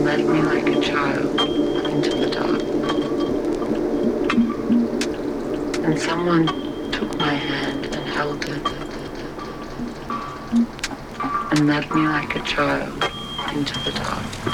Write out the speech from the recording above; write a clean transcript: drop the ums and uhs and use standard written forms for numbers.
led me like a child into the dark. And someone took my hand and held it and led me like a child into the dark.